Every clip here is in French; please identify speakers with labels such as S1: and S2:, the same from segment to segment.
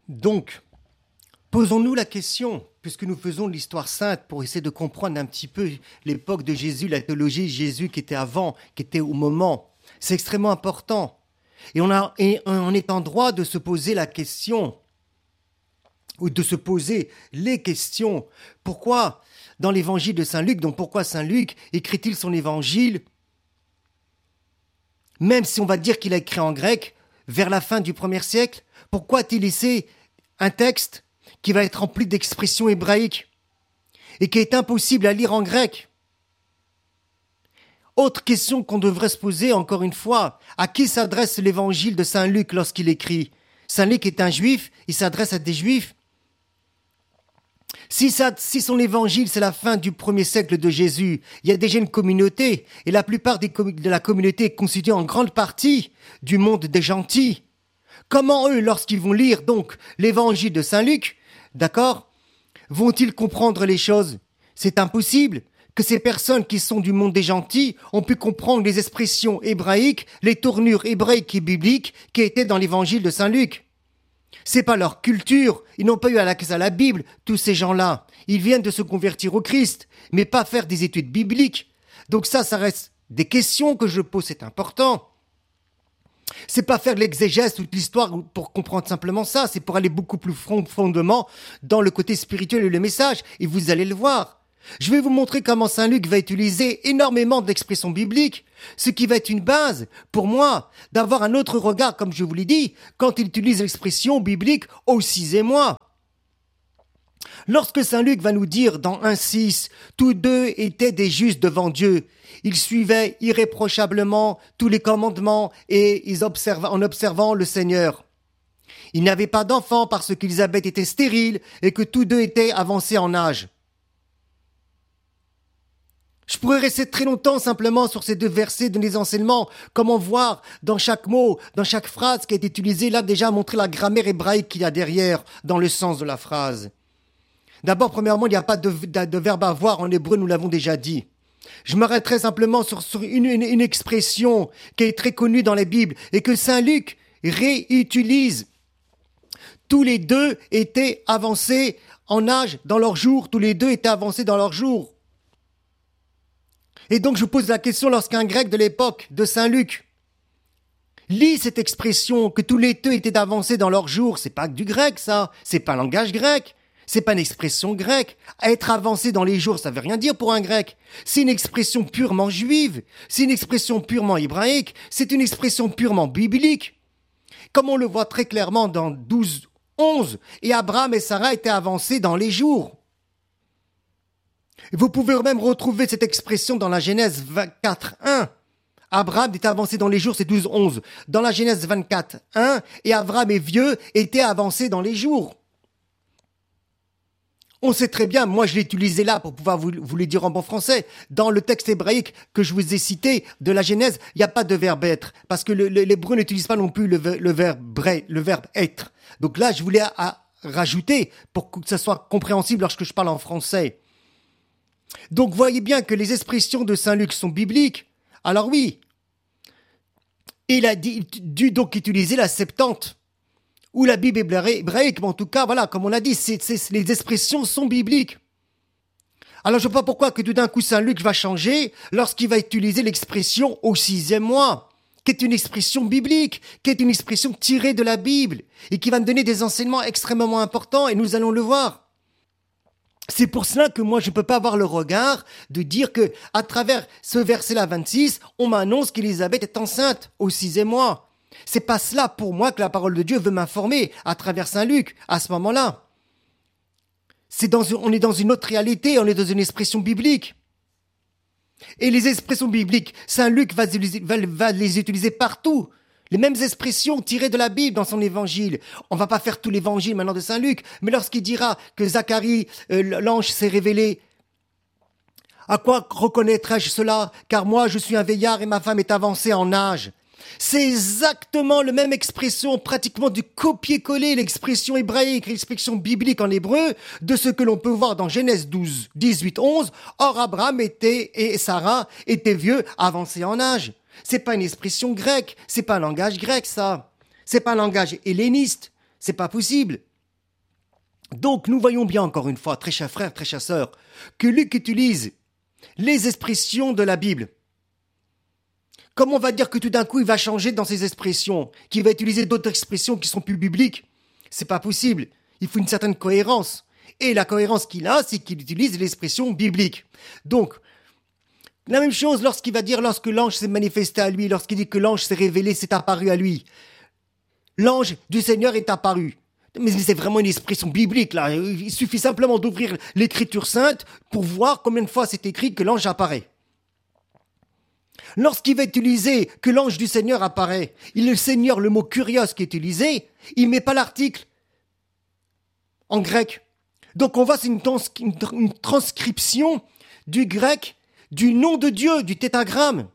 S1: Donc, posons-nous la question, puisque nous faisons l'histoire sainte pour essayer de comprendre un petit peu l'époque de Jésus, la théologie de Jésus qui était avant, qui était au moment. C'est extrêmement important. Et on est en droit de se poser la question, ou de se poser les questions. Pourquoi, dans l'évangile de Saint Luc, donc pourquoi Saint Luc écrit-il son évangile, même si on va dire qu'il a écrit en grec, vers la fin du 1er siècle? Pourquoi a-t-il laissé un texte qui va être rempli d'expressions hébraïques et qui est impossible à lire en grec? Autre question qu'on devrait se poser encore une fois, à qui s'adresse l'évangile de Saint Luc lorsqu'il écrit? Saint Luc est un juif, il s'adresse à des juifs. Si son évangile, c'est la fin du 1er siècle de Jésus, il y a déjà une communauté, et la plupart de la communauté est constituée en grande partie du monde des gentils. Comment eux, lorsqu'ils vont lire donc l'évangile de Saint Luc, d'accord, vont-ils comprendre les choses? C'est impossible que ces personnes qui sont du monde des gentils ont pu comprendre les expressions hébraïques, les tournures hébraïques et bibliques qui étaient dans l'évangile de Saint Luc. C'est pas leur culture, ils n'ont pas eu accès à la Bible, tous ces gens-là. Ils viennent de se convertir au Christ, mais pas faire des études bibliques. Donc ça reste des questions que je pose, c'est important. C'est pas faire de l'exégèse ou de l'histoire pour comprendre simplement ça, c'est pour aller beaucoup plus profondément dans le côté spirituel et le message, et vous allez le voir. Je vais vous montrer comment Saint Luc va utiliser énormément d'expressions bibliques, ce qui va être une base, pour moi, d'avoir un autre regard, comme je vous l'ai dit, quand il utilise l'expression biblique « aussi et moi ». Lorsque Saint Luc va nous dire dans 1,6 « Tous deux étaient des justes devant Dieu », ils suivaient irréprochablement tous les commandements et en observant le Seigneur. Ils n'avaient pas d'enfants parce qu'Élisabeth était stérile et que tous deux étaient avancés en âge. Je pourrais rester très longtemps simplement sur ces deux versets de les enseignements, comment voir dans chaque mot, dans chaque phrase qui a été utilisée, là déjà montrer la grammaire hébraïque qu'il y a derrière, dans le sens de la phrase. D'abord, premièrement, il n'y a pas de verbe avoir en hébreu, nous l'avons déjà dit. Je m'arrêterai simplement sur une expression qui est très connue dans la Bible et que Saint Luc réutilise. Tous les deux étaient avancés en âge dans leur jour, tous les deux étaient avancés dans leur jour. Et donc je pose la question lorsqu'un grec de l'époque de Saint Luc lit cette expression que tous les deux étaient avancés dans leur jour, c'est pas du grec ça, c'est pas un langage grec, c'est pas une expression grecque. Être avancé dans les jours, ça veut rien dire pour un grec. C'est une expression purement juive, c'est une expression purement hébraïque, c'est une expression purement biblique. Comme on le voit très clairement dans 12:11, et Abraham et Sarah étaient avancés dans les jours. Vous pouvez même retrouver cette expression dans la Genèse 24:1. Abraham était avancé dans les jours, c'est 12:11. Dans la Genèse 24:1, et Abraham est vieux, était avancé dans les jours. On sait très bien, moi je l'ai utilisé là pour pouvoir vous le dire en bon français. Dans le texte hébraïque que je vous ai cité de la Genèse, il n'y a pas de verbe être, parce que l'hébreu n'utilise pas non plus le verbe être. Donc là, je voulais rajouter pour que ça soit compréhensible lorsque je parle en français. Donc voyez bien que les expressions de Saint Luc sont bibliques. Alors oui, il a dû donc utiliser la Septante ou la Bible hébraïque, mais en tout cas, voilà, comme on l'a dit, les expressions sont bibliques. Alors je ne vois pas pourquoi que tout d'un coup Saint Luc va changer lorsqu'il va utiliser l'expression au 6e mois, qui est une expression biblique, qui est une expression tirée de la Bible et qui va me donner des enseignements extrêmement importants et nous allons le voir. C'est pour cela que moi je ne peux pas avoir le regard de dire que à travers ce verset-là 26, on m'annonce qu'Élisabeth est enceinte au 6e mois. C'est pas cela pour moi que la parole de Dieu veut m'informer à travers Saint Luc à ce moment-là. On est dans une autre réalité, on est dans une expression biblique. Et les expressions bibliques, Saint Luc va les utiliser partout. Les mêmes expressions tirées de la Bible dans son évangile. On va pas faire tout l'évangile maintenant de Saint Luc, mais lorsqu'il dira que Zacharie, l'ange s'est révélé, à quoi reconnaîtrai-je cela? Car moi je suis un vieillard et ma femme est avancée en âge. C'est exactement la même expression, pratiquement du copier-coller, l'expression hébraïque, l'expression biblique en hébreu, de ce que l'on peut voir dans Genèse 12, 18, 11. Or Abraham et Sarah étaient vieux, avancés en âge. C'est pas une expression grecque, c'est pas un langage grec, ça. C'est pas un langage helléniste, c'est pas possible. Donc, nous voyons bien, encore une fois, très chers frères, très chères sœurs, que Luc utilise les expressions de la Bible. Comment on va dire que tout d'un coup, il va changer dans ses expressions, qu'il va utiliser d'autres expressions qui sont plus bibliques? C'est pas possible. Il faut une certaine cohérence. Et la cohérence qu'il a, c'est qu'il utilise l'expression biblique. Donc, la même chose lorsqu'il va dire lorsque l'ange s'est manifesté à lui, lorsqu'il dit que l'ange s'est révélé, s'est apparu à lui. L'ange du Seigneur est apparu. Mais c'est vraiment une expression biblique, là. Il suffit simplement d'ouvrir l'Écriture sainte pour voir combien de fois c'est écrit que l'ange apparaît. Lorsqu'il va utiliser que l'ange du Seigneur apparaît, le Seigneur, le mot kurios qui est utilisé, il met pas l'article en grec. Donc on voit, c'est une transcription du grec, du nom de Dieu, du tétragramme.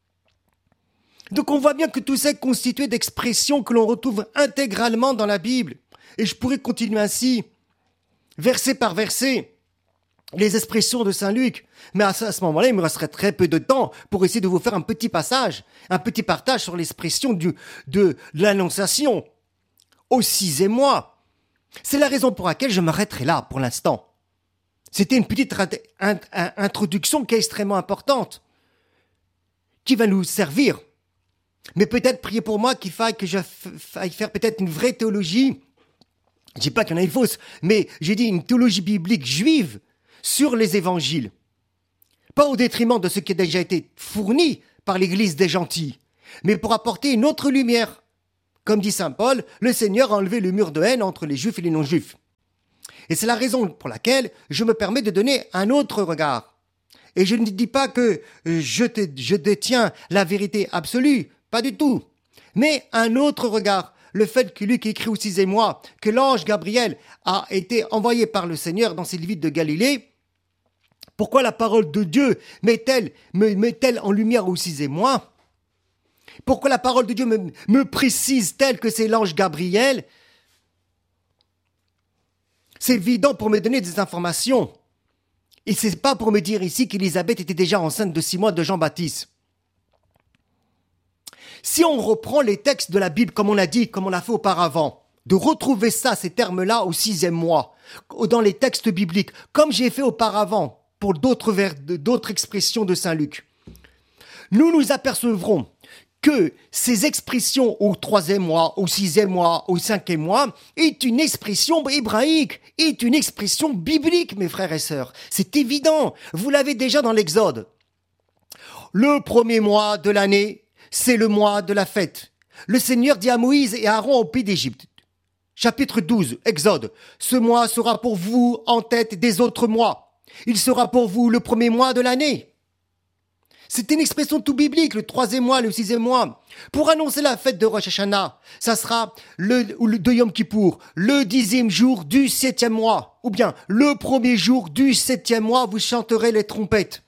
S1: Donc on voit bien que tout ça est constitué d'expressions que l'on retrouve intégralement dans la Bible. Et je pourrais continuer ainsi, verset par verset, les expressions de Saint Luc. Mais à ce moment-là, il me resterait très peu de temps pour essayer de vous faire un petit passage, un petit partage sur l'expression de l'Annonciation au 6e mois. C'est la raison pour laquelle je m'arrêterai là pour l'instant. C'était une petite introduction qui est extrêmement importante, qui va nous servir. Mais peut-être priez pour moi qu'il faille que je faille faire peut-être une vraie théologie. Je dis pas qu'il y en a une fausse, mais j'ai dit une théologie biblique juive sur les évangiles. Pas au détriment de ce qui a déjà été fourni par l'Église des gentils, mais pour apporter une autre lumière. Comme dit saint Paul, le Seigneur a enlevé le mur de haine entre les juifs et les non-juifs. Et c'est la raison pour laquelle je me permets de donner un autre regard. Et je ne dis pas que je détiens la vérité absolue, pas du tout. Mais un autre regard. Le fait que Luc écrit au 6e mois que l'ange Gabriel a été envoyé par le Seigneur dans ces villes de Galilée, pourquoi la parole de Dieu met-elle en lumière au 6e mois? Pourquoi la parole de Dieu me précise-t-elle que c'est l'ange Gabriel? C'est évident pour me donner des informations. Et c'est pas pour me dire ici qu'Élisabeth était déjà enceinte de 6 mois de Jean-Baptiste. Si on reprend les textes de la Bible, comme on a dit, comme on l'a fait auparavant, de retrouver ces termes-là au 6e mois, dans les textes bibliques, comme j'ai fait auparavant pour d'autres expressions de Saint Luc, nous nous apercevrons que ces expressions au 3e mois, au 6e mois, au 5e mois, est une expression hébraïque, est une expression biblique, mes frères et sœurs. C'est évident. Vous l'avez déjà dans l'Exode. Le 1er mois de l'année, c'est le mois de la fête. Le Seigneur dit à Moïse et à Aaron au pays d'Égypte. Chapitre 12, Exode. Ce mois sera pour vous en tête des autres mois. Il sera pour vous le 1er mois de l'année. C'est une expression tout biblique, le 3e mois, le 6e mois. Pour annoncer la fête de Rosh Hashanah, ça sera de Yom Kippour, le 10e jour du 7e mois. Ou bien, le 1er jour du 7e mois, vous chanterez les trompettes.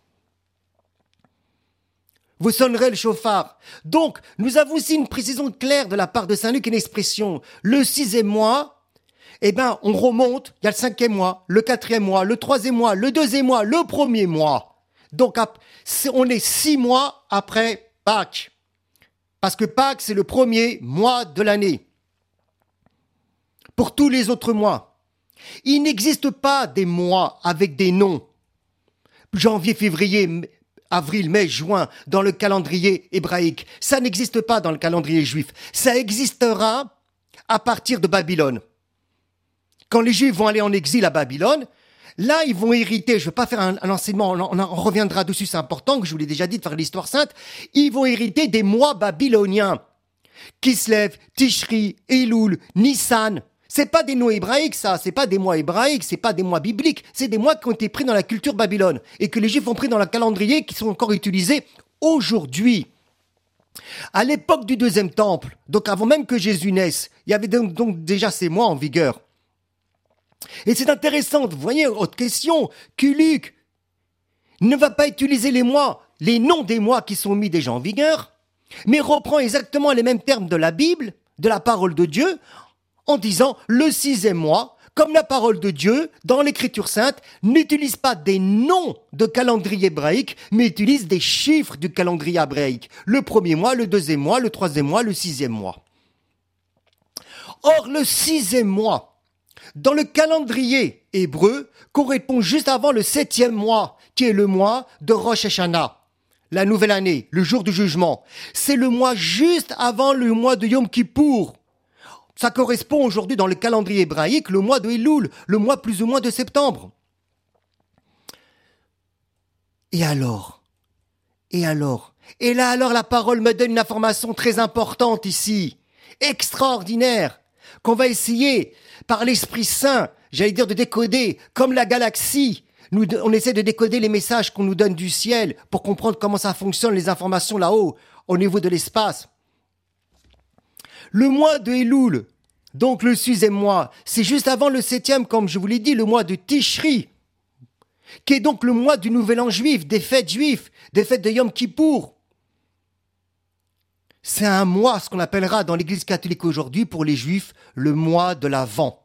S1: Vous sonnerez le chauffard. Donc, nous avons aussi une précision claire de la part de Saint Luc, une expression. Le 6e mois, on remonte, il y a le 5e mois, le 4e mois, le 3e mois, le 2e mois, le 1er mois. Donc, on est 6 mois après Pâques. Parce que Pâques, c'est le 1er mois de l'année. Pour tous les autres mois. Il n'existe pas des mois avec des noms. Janvier, février, avril, mai, juin, dans le calendrier hébraïque. Ça n'existe pas dans le calendrier juif. Ça existera à partir de Babylone. Quand les Juifs vont aller en exil à Babylone, là, ils vont hériter, je ne vais pas faire un enseignement, on reviendra dessus, c'est important, que je vous l'ai déjà dit de faire l'histoire sainte, ils vont hériter des mois babyloniens. Kislev, Tishri, Elul, Nissan. C'est pas des noms hébraïques, ça, c'est pas des mois hébraïques, c'est pas des mois bibliques, c'est des mois qui ont été pris dans la culture Babylone et que les Juifs ont pris dans le calendrier qui sont encore utilisés aujourd'hui. À l'époque du 2e temple, donc avant même que Jésus naisse, il y avait donc déjà ces mois en vigueur. Et c'est intéressant, vous voyez, autre question, que Luc ne va pas utiliser les mois, les noms des mois qui sont mis déjà en vigueur, mais reprend exactement les mêmes termes de la Bible, de la parole de Dieu, en disant le 6e mois, comme la parole de Dieu, dans l'Écriture sainte, n'utilise pas des noms de calendrier hébraïque, mais utilise des chiffres du calendrier hébraïque. Le 1er mois, le 2e mois, le 3e mois, le 6e mois. Or, le 6e mois Dans le calendrier hébreu, correspond juste avant le 7e mois, qui est le mois de Rosh Hashanah. La nouvelle année, le jour du jugement. C'est le mois juste avant le mois de Yom Kippour. Ça correspond aujourd'hui dans le calendrier hébraïque, le mois de Elul, le mois plus ou moins de septembre. Et alors? Et là alors la parole me donne une information très importante ici, extraordinaire, qu'on va essayer par l'Esprit Saint, j'allais dire de décoder, comme la galaxie. On essaie de décoder les messages qu'on nous donne du ciel pour comprendre comment ça fonctionne, les informations là-haut, au niveau de l'espace. Le mois de Elul, donc le 6e mois, c'est juste avant le 7e, comme je vous l'ai dit, le mois de Tishri, qui est donc le mois du Nouvel An juif, des fêtes juives, des fêtes de Yom Kippour. C'est un mois, ce qu'on appellera dans l'Église catholique aujourd'hui, pour les Juifs, le mois de l'Avent.